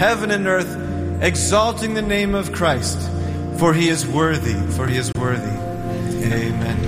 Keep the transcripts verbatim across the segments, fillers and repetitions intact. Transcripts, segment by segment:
heaven and earth, exalting the name of Christ, for he is worthy, for he is worthy. Amen.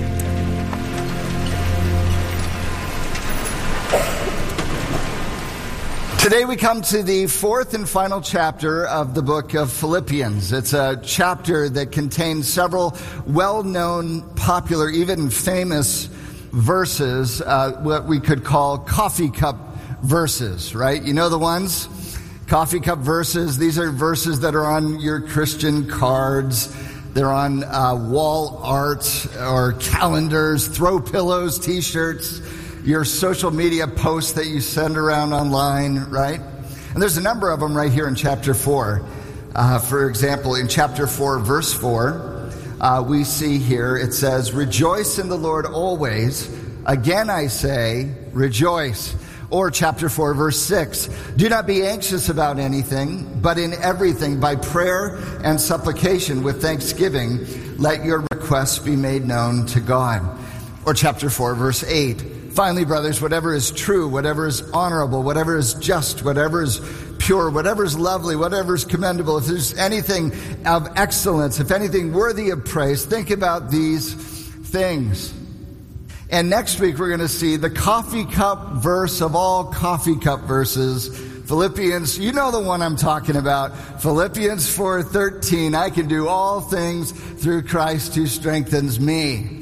Today we come to the fourth and final chapter of the book of Philippians. It's a chapter that contains several well-known, popular, even famous verses, uh, what we could call coffee cup verses, right? You know the ones? Coffee cup verses. These are verses that are on your Christian cards. They're on uh, wall art or calendars, throw pillows, t-shirts, your social media posts that you send around online, right? And there's a number of them right here in chapter four. Uh, for example, in chapter four, verse four, uh, we see here, it says, "Rejoice in the Lord always. Again I say, rejoice." Or chapter four, verse six, "Do not be anxious about anything, but in everything, by prayer and supplication with thanksgiving, let your requests be made known to God." Or chapter four, verse eight, "Finally, brothers, whatever is true, whatever is honorable, whatever is just, whatever is pure, whatever is lovely, whatever is commendable, if there's anything of excellence, if anything worthy of praise, think about these things." And next week we're going to see the coffee cup verse of all coffee cup verses, Philippians, you know the one I'm talking about, Philippians four thirteen, "I can do all things through Christ who strengthens me."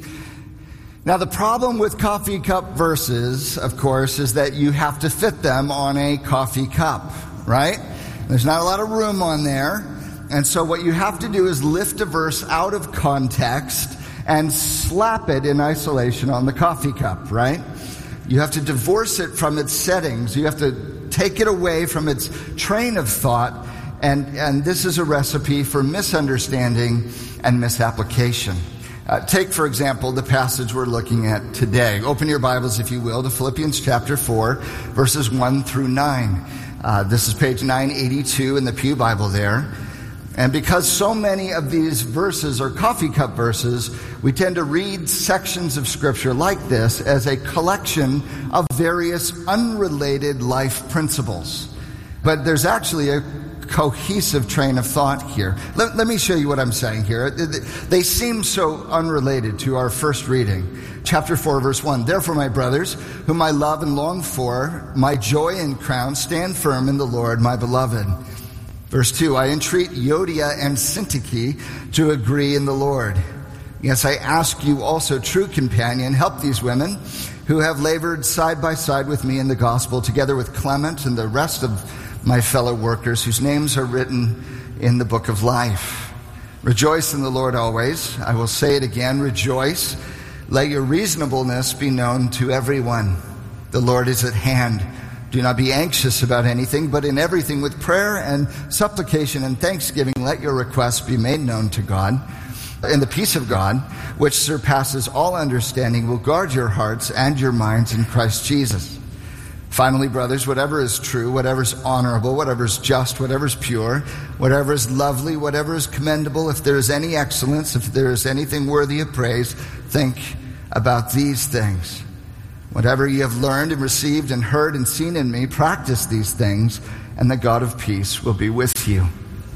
Now, the problem with coffee cup verses, of course, is that you have to fit them on a coffee cup, right? There's not a lot of room on there. And so what you have to do is lift a verse out of context and slap it in isolation on the coffee cup, right? You have to divorce it from its settings. You have to take it away from its train of thought. And, and this is a recipe for misunderstanding and misapplication. Uh, take, for example, the passage we're looking at today. Open your Bibles, if you will, to Philippians chapter four, verses one through nine. Uh, this is page nine eighty-two in the Pew Bible there. And because so many of these verses are coffee cup verses, we tend to read sections of Scripture like this as a collection of various unrelated life principles. But there's actually a cohesive train of thought here. Let, let me show you what I'm saying here. They seem so unrelated to our first reading. Chapter four, verse one. "Therefore, my brothers, whom I love and long for, my joy and crown, stand firm in the Lord, my beloved." Verse two, "I entreat Euodia and Syntyche to agree in the Lord. Yes, I ask you also, true companion, help these women who have labored side by side with me in the gospel, together with Clement and the rest of my fellow workers whose names are written in the book of life. Rejoice in the Lord always." I will say it again, rejoice. "Let your reasonableness be known to everyone. The Lord is at hand. Do not be anxious about anything, but in everything with prayer and supplication and thanksgiving, let your requests be made known to God. And the peace of God, which surpasses all understanding, will guard your hearts and your minds in Christ Jesus. Finally, brothers, whatever is true, whatever is honorable, whatever is just, whatever is pure, whatever is lovely, whatever is commendable, if there is any excellence, if there is anything worthy of praise, think about these things. Whatever you have learned and received and heard and seen in me, practice these things, and the God of peace will be with you."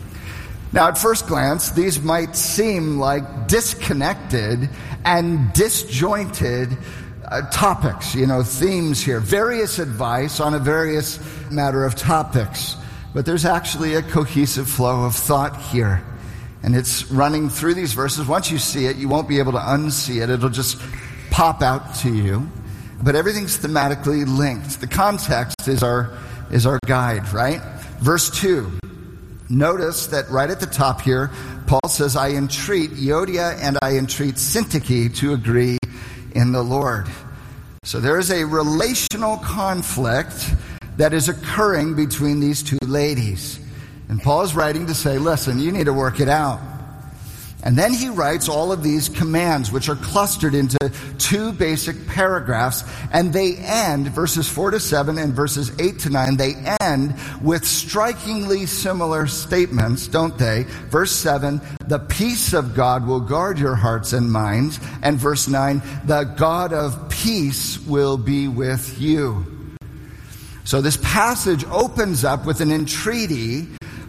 Now, at first glance, these might seem like disconnected and disjointed Uh, topics, you know, themes here, various advice on a various matter of topics. But there's actually a cohesive flow of thought here. And it's running through these verses. Once you see it, you won't be able to unsee it. It'll just pop out to you. But everything's thematically linked. The context is our, is our guide, right? Verse two. Notice that right at the top here, Paul says, "I entreat Euodia and I entreat Syntyche to agree in the Lord." So there is a relational conflict that is occurring between these two ladies. And Paul is writing to say, listen, you need to work it out. And then he writes all of these commands, which are clustered into two basic paragraphs, and they end, verses four to seven and verses eight to nine, they end with strikingly similar statements, don't they? Verse seven, "The peace of God will guard your hearts and minds." And verse nine, "The God of peace will be with you." So this passage opens up with an entreaty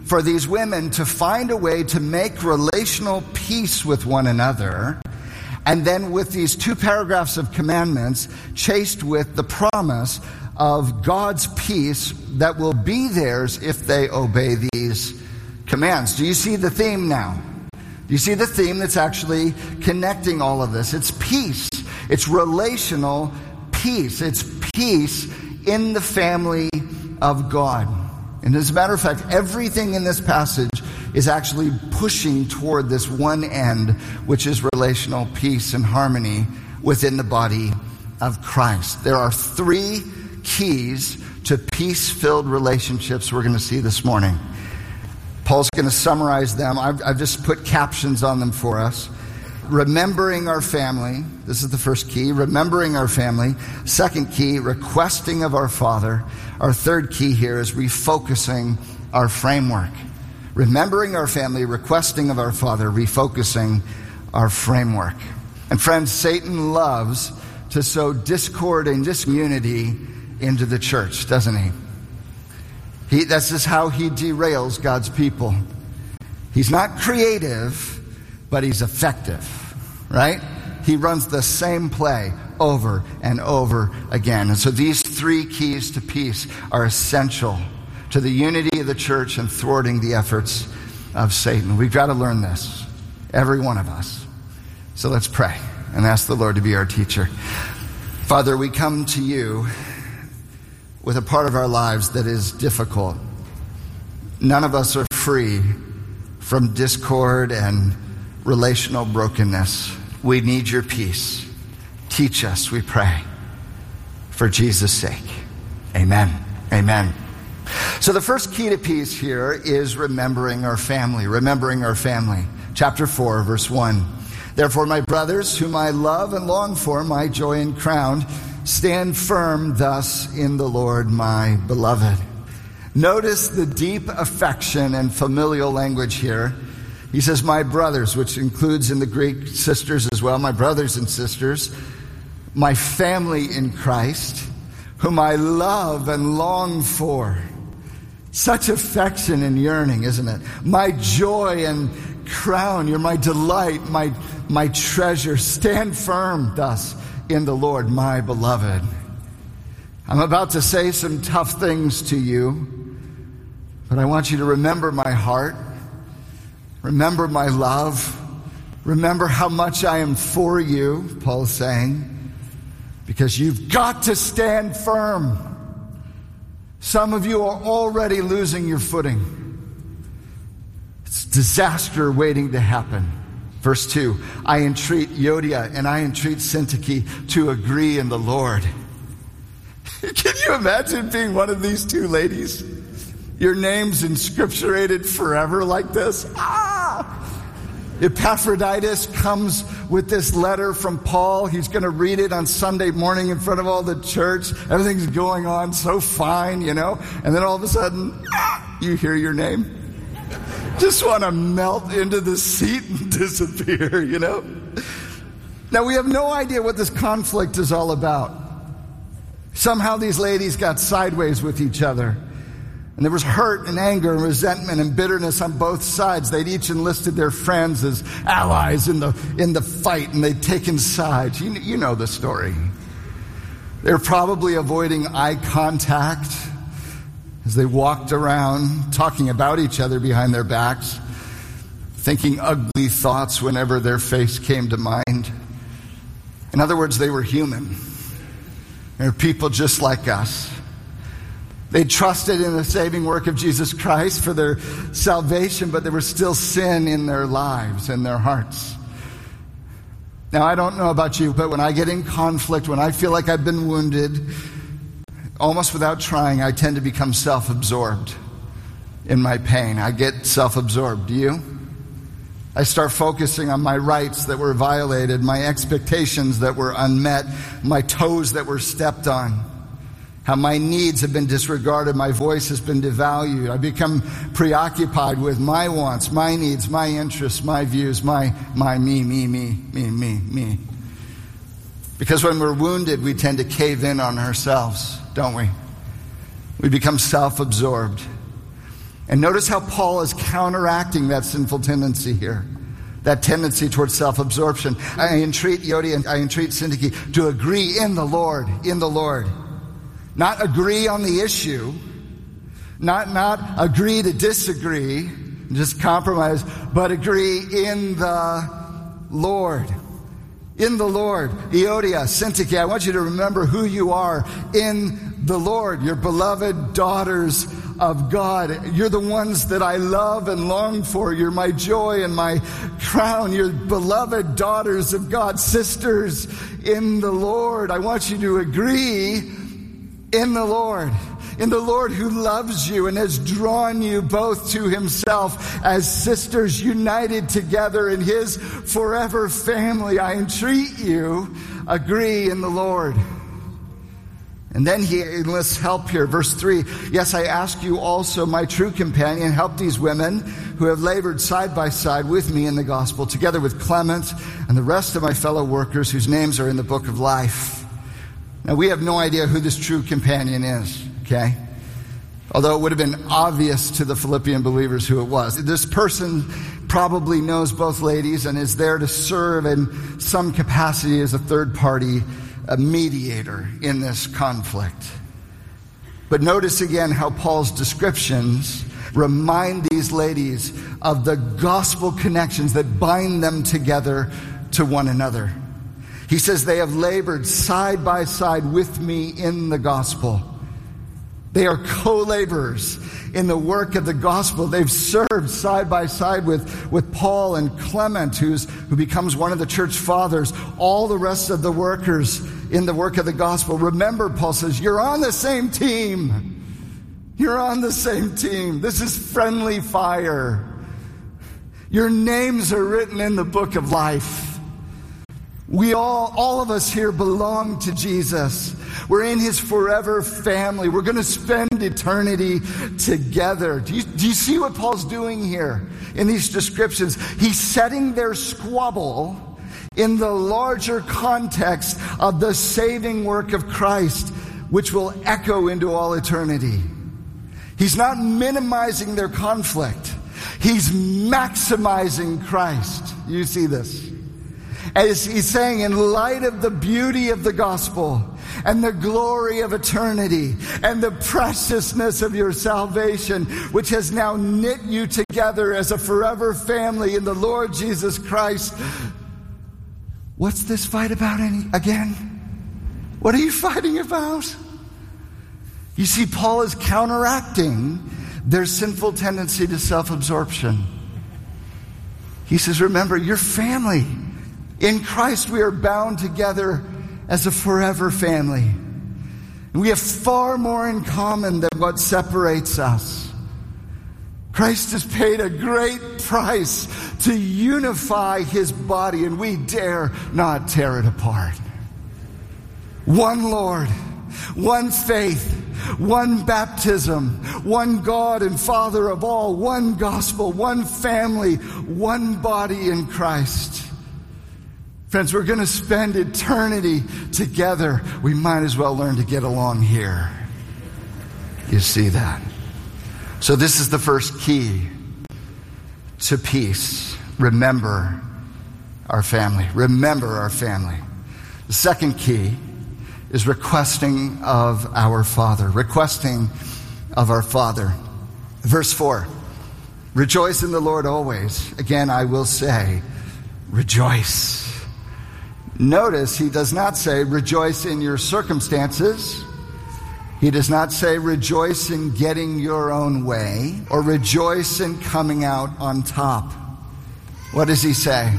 for these women to find a way to make relational peace with one another, and then with these two paragraphs of commandments chased with the promise of God's peace that will be theirs if they obey these commands. Do you see the theme now? Do you see the theme that's actually connecting all of this? It's peace. It's relational peace. It's peace in the family of God. And as a matter of fact, everything in this passage is actually pushing toward this one end, which is relational peace and harmony within the body of Christ. There are three keys to peace-filled relationships we're going to see this morning. Paul's going to summarize them. I've, I've just put captions on them for us. Remembering our family. This is the first key. Remembering our family. Second key, requesting of our Father. Our third key here is refocusing our framework. Remembering our family, requesting of our Father, refocusing our framework. And friends, Satan loves to sow discord and disunity into the church, doesn't he? He, that's just how he derails God's people. He's not creative, but he's effective, right? He runs the same play over and over again. And so these three keys to peace are essential to the unity of the church and thwarting the efforts of Satan. We've got to learn this, every one of us. So let's pray and ask the Lord to be our teacher. Father, we come to you with a part of our lives that is difficult. None of us are free from discord and relational brokenness. We need your peace. Teach us, we pray, for Jesus' sake. Amen. Amen. So the first key to peace here is remembering our family. Remembering our family. Chapter four, verse one. Therefore, my brothers, whom I love and long for, my joy and crown, stand firm thus in the Lord, my beloved. Notice the deep affection and familial language here. He says, my brothers, which includes in the Greek sisters as well, my brothers and sisters, my family in Christ, whom I love and long for. Such affection and yearning, isn't it? My joy and crown, you're my delight, my, my treasure. Stand firm thus in the Lord, my beloved. I'm about to say some tough things to you, but I want you to remember my heart. Remember my love. Remember how much I am for you, Paul's saying, because you've got to stand firm. Some of you are already losing your footing. It's disaster waiting to happen. Verse two, I entreat Euodia and I entreat Syntyche to agree in the Lord. Can you imagine being one of these two ladies? Your name's inscripturated forever like this. Ah! Epaphroditus comes with this letter from Paul. He's going to read it on Sunday morning in front of all the church. Everything's going on so fine, you know. And then all of a sudden, ah, you hear your name. Just want to melt into the seat and disappear, you know. Now, we have no idea what this conflict is all about. Somehow these ladies got sideways with each other. And there was hurt and anger and resentment and bitterness on both sides. They'd each enlisted their friends as allies in the in the fight, and they'd taken sides. You, you know the story. They were probably avoiding eye contact as they walked around talking about each other behind their backs, thinking ugly thoughts whenever their face came to mind. In other words, they were human. They were people just like us. They trusted in the saving work of Jesus Christ for their salvation, but there was still sin in their lives and their hearts. Now, I don't know about you, but when I get in conflict, when I feel like I've been wounded, almost without trying, I tend to become self-absorbed in my pain. I get self-absorbed. Do you? I start focusing on my rights that were violated, my expectations that were unmet, my toes that were stepped on. How my needs have been disregarded, my voice has been devalued. I become preoccupied with my wants, my needs, my interests, my views, my, my, me, me, me, me, me, me. Because when we're wounded, we tend to cave in on ourselves, don't we? We become self-absorbed. And notice how Paul is counteracting that sinful tendency here, that tendency towards self-absorption. I entreat Euodia and I entreat Syntyche to agree in the Lord, in the Lord. Not agree on the issue, not, not agree to disagree, just compromise, but agree in the Lord. In the Lord. Euodia, Syntyche, I want you to remember who you are in the Lord. You're beloved daughters of God. You're the ones that I love and long for. You're my joy and my crown. You're beloved daughters of God, sisters in the Lord. I want you to agree in the Lord. In the Lord who loves you and has drawn you both to himself as sisters united together in his forever family. I entreat you, agree in the Lord. And then he enlists help here. Verse three, yes, I ask you also, my true companion, help these women who have labored side by side with me in the gospel, together with Clement and the rest of my fellow workers whose names are in the book of life. Now, we have no idea who this true companion is, okay? Although it would have been obvious to the Philippian believers who it was. This person probably knows both ladies and is there to serve in some capacity as a third party a mediator in this conflict. But notice again how Paul's descriptions remind these ladies of the gospel connections that bind them together to one another. He says they have labored side by side with me in the gospel. They are co-laborers in the work of the gospel. They've served side by side with, with Paul and Clement, who's, who becomes one of the church fathers, all the rest of the workers in the work of the gospel. Remember, Paul says, you're on the same team. You're on the same team. This is friendly fire. Your names are written in the book of life. We all, all of us here belong to Jesus. We're in his forever family. We're going to spend eternity together. Do you, do you see what Paul's doing here in these descriptions? He's setting their squabble in the larger context of the saving work of Christ, which will echo into all eternity. He's not minimizing their conflict. He's maximizing Christ. You see this? As he's saying, in light of the beauty of the gospel and the glory of eternity and the preciousness of your salvation, which has now knit you together as a forever family in the Lord Jesus Christ, what's this fight about any, again? What are you fighting about? You see, Paul is counteracting their sinful tendency to self-absorption. He says, remember, your family. In Christ, we are bound together as a forever family. And we have far more in common than what separates us. Christ has paid a great price to unify his body, and we dare not tear it apart. One Lord, one faith, one baptism, one God and Father of all, one gospel, one family, one body in Christ. Friends, we're going to spend eternity together. We might as well learn to get along here. You see that? So this is the first key to peace. Remember our family. Remember our family. The second key is requesting of our Father. Requesting of our Father. Verse four. Rejoice in the Lord always. Again, I will say, rejoice. Notice he does not say rejoice in your circumstances. He does not say rejoice in getting your own way or rejoice in coming out on top. What does he say?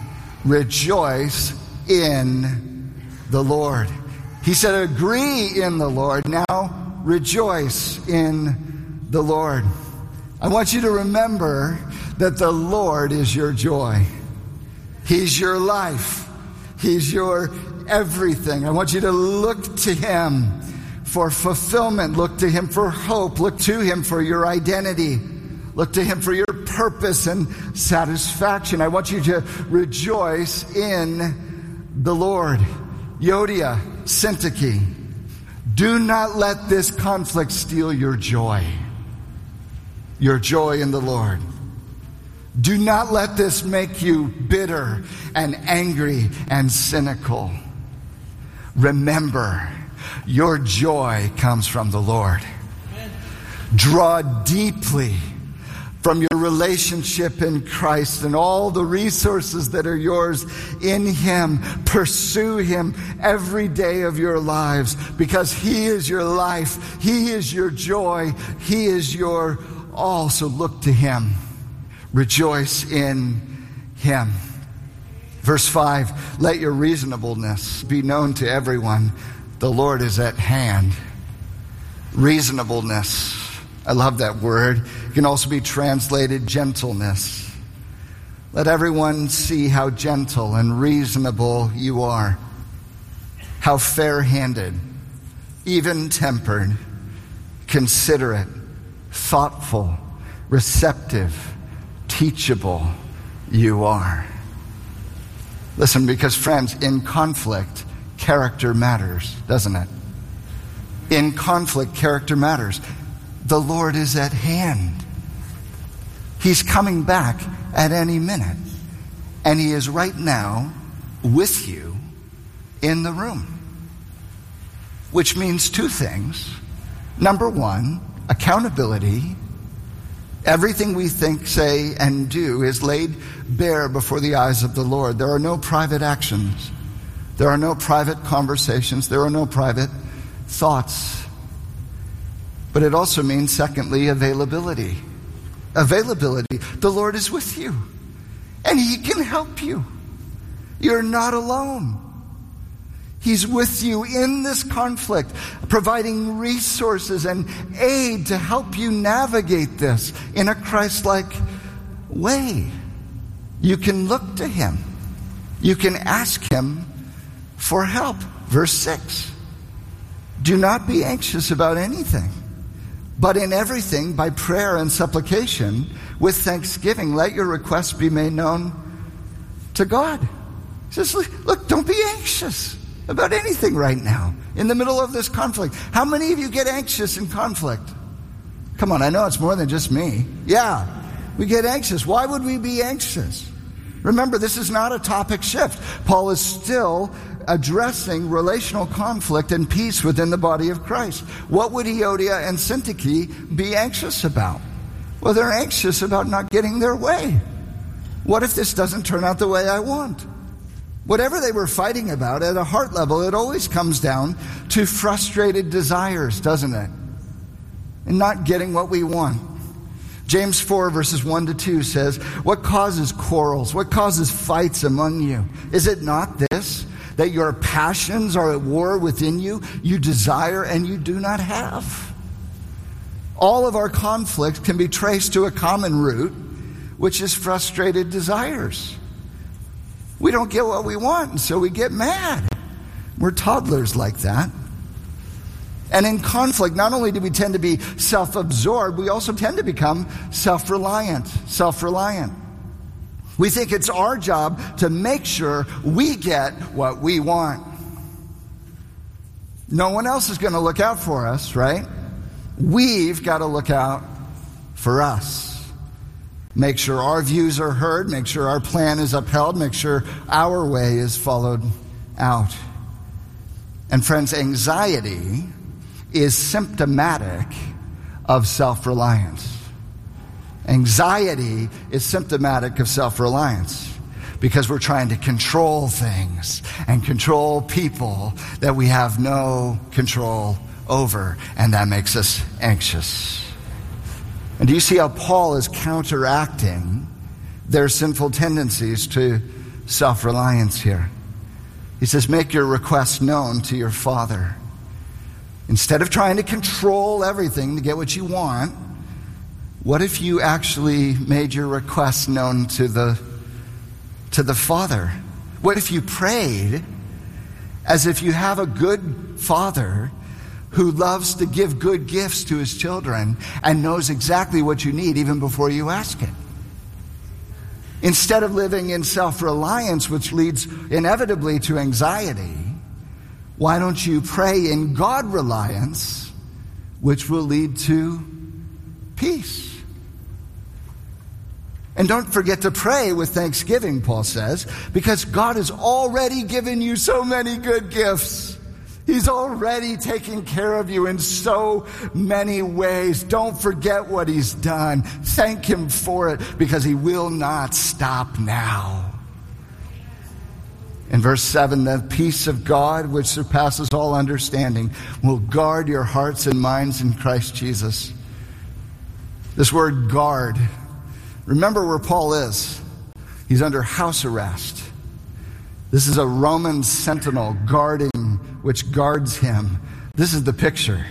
Rejoice in the Lord. He said agree in the Lord. Now rejoice in the Lord. I want you to remember that the Lord is your joy. He's your life. He's your everything. I want you to look to him for fulfillment. Look to him for hope. Look to him for your identity. Look to him for your purpose and satisfaction. I want you to rejoice in the Lord. Euodia, Syntyche, do not let this conflict steal your joy. your joy in the Lord. Do not let this make you bitter and angry and cynical. Remember, your joy comes from the Lord. Amen. Draw deeply from your relationship in Christ and all the resources that are yours in Him. Pursue Him every day of your lives, because He is your life. He is your joy. He is your all. So look to Him. Rejoice in Him. Verse five, let your reasonableness be known to everyone. The Lord is at hand. Reasonableness. I love that word. It can also be translated gentleness. Let everyone see how gentle and reasonable you are. How fair-handed, even-tempered, considerate, thoughtful, receptive, teachable you are. Listen, because friends, in conflict, character matters, doesn't it? In conflict, character matters. The Lord is at hand. He's coming back at any minute. And He is right now with you in the room. Which means two things. Number one, accountability. Everything we think, say, and do is laid bare before the eyes of the Lord. There are no private actions. There are no private conversations. There are no private thoughts. But it also means, secondly, availability. Availability. The Lord is with you, and He can help you. You're not alone. He's with you in this conflict, providing resources and aid to help you navigate this in a Christ-like way. You can look to Him. You can ask Him for help. Verse six. Do not be anxious about anything, but in everything, by prayer and supplication, with thanksgiving, let your requests be made known to God. He says, look, don't be anxious about anything right now in the middle of this conflict. How many of you get anxious in conflict? Come on, I know it's more than just me. Yeah, we get anxious. Why would we be anxious? Remember, this is not a topic shift. Paul is still addressing relational conflict and peace within the body of Christ. What would Euodia and Syntyche be anxious about? Well, they're anxious about not getting their way. What if this doesn't turn out the way I want? Whatever they were fighting about, at a heart level, it always comes down to frustrated desires, doesn't it? And not getting what we want. James four verses one to two says, what causes quarrels? What causes fights among you? Is it not this, that your passions are at war within you? You desire and you do not have. All of our conflict can be traced to a common root, which is frustrated desires. We don't get what we want, and so we get mad. We're toddlers like that. And in conflict, not only do we tend to be self-absorbed, we also tend to become self-reliant, self-reliant. We think it's our job to make sure we get what we want. No one else is going to look out for us, right? We've got to look out for us. Make sure our views are heard, make sure our plan is upheld, make sure our way is followed out. And friends, anxiety is symptomatic of self-reliance. Anxiety is symptomatic of self-reliance because we're trying to control things and control people that we have no control over, and that makes us anxious. And do you see how Paul is counteracting their sinful tendencies to self-reliance here? He says, make your requests known to your Father. Instead of trying to control everything to get what you want, what if you actually made your requests known to the, to the Father? What if you prayed as if you have a good Father who loves to give good gifts to his children and knows exactly what you need even before you ask it? Instead of living in self-reliance, which leads inevitably to anxiety, why don't you pray in God-reliance, which will lead to peace? And don't forget to pray with thanksgiving, Paul says, because God has already given you so many good gifts. He's already taken care of you in so many ways. Don't forget what he's done. Thank him for it, because he will not stop now. In verse seven, the peace of God, which surpasses all understanding, will guard your hearts and minds in Christ Jesus. This word guard, remember where Paul is. He's under house arrest. This is a Roman sentinel guarding, which guards him. This is the picture.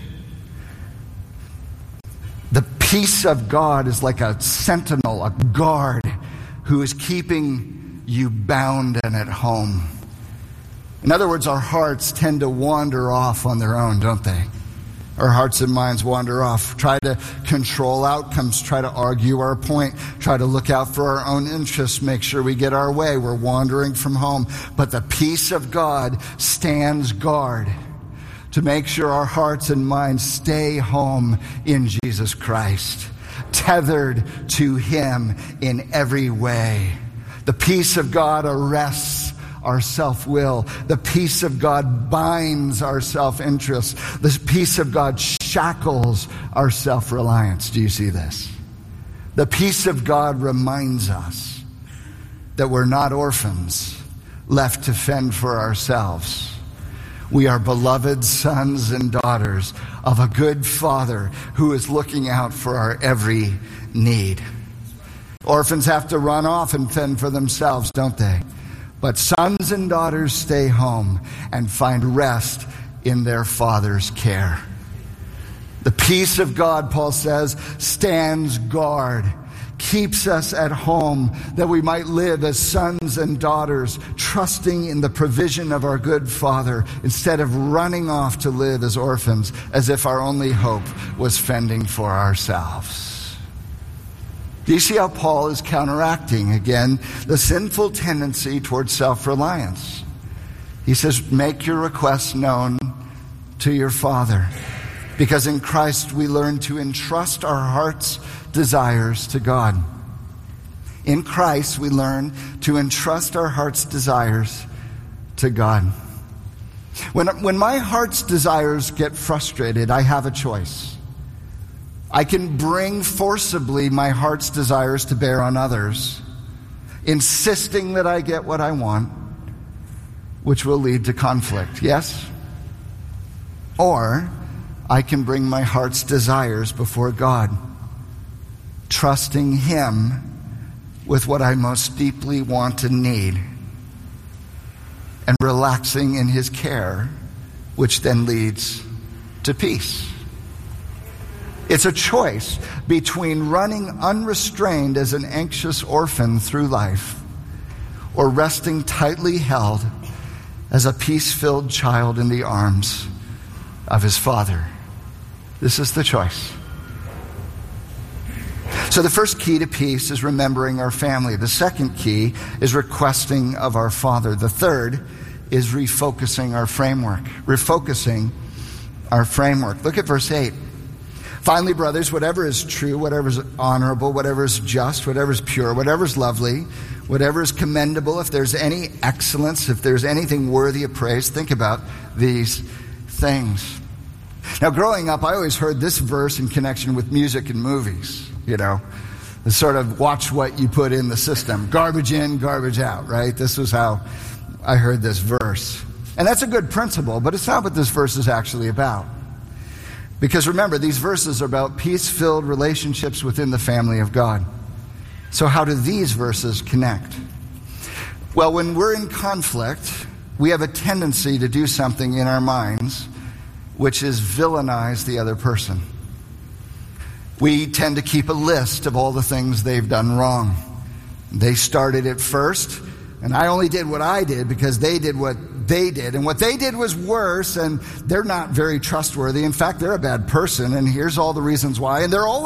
The peace of God is like a sentinel, a guard, who is keeping you bound and at home. In other words, our hearts tend to wander off on their own, don't they? Our hearts and minds wander off, try to control outcomes, try to argue our point, try to look out for our own interests, make sure we get our way. We're wandering from home. But the peace of God stands guard to make sure our hearts and minds stay home in Jesus Christ, tethered to him in every way. The peace of God arrests our self-will. The peace of God binds our self-interest. The peace of God shackles our self-reliance. Do you see this? The peace of God reminds us that we're not orphans left to fend for ourselves. We are beloved sons and daughters of a good Father who is looking out for our every need. Orphans have to run off and fend for themselves, don't they? But sons and daughters stay home and find rest in their Father's care. The peace of God, Paul says, stands guard, keeps us at home, that we might live as sons and daughters, trusting in the provision of our good Father, instead of running off to live as orphans, as if our only hope was fending for ourselves. Do you see how Paul is counteracting, again, the sinful tendency towards self-reliance? He says, make your requests known to your Father, because in Christ we learn to entrust our heart's desires to God. In Christ we learn to entrust our heart's desires to God. When, when my heart's desires get frustrated, I have a choice. I can bring forcibly my heart's desires to bear on others, insisting that I get what I want, which will lead to conflict, yes? Or I can bring my heart's desires before God, trusting him with what I most deeply want and need, and relaxing in his care, which then leads to peace. It's a choice between running unrestrained as an anxious orphan through life, or resting tightly held as a peace-filled child in the arms of his Father. This is the choice. So the first key to peace is remembering our family. The second key is requesting of our Father. The third is refocusing our framework. Refocusing our framework. Look at verse eight. Finally, brothers, whatever is true, whatever is honorable, whatever is just, whatever is pure, whatever is lovely, whatever is commendable, if there's any excellence, if there's anything worthy of praise, think about these things. Now, growing up, I always heard this verse in connection with music and movies, you know, the sort of watch what you put in the system. Garbage in, garbage out, right? This was how I heard this verse. And that's a good principle, but it's not what this verse is actually about. Because remember, these verses are about peace-filled relationships within the family of God. So how do these verses connect? Well, when we're in conflict, we have a tendency to do something in our minds, which is villainize the other person. We tend to keep a list of all the things they've done wrong. They started it first, and I only did what I did because they did what they did. And what they did was worse, and they're not very trustworthy. In fact, they're a bad person, and here's all the reasons why. And they're always